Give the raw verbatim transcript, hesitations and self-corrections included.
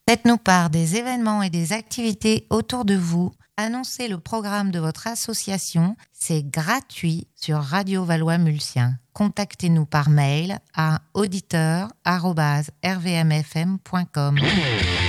Faites-nous part des événements et des activités autour de vous. Annoncez le programme de votre association. C'est gratuit sur Radio Valois-Mulsien. Contactez-nous par mail à auditeur arobase r v m f m point com.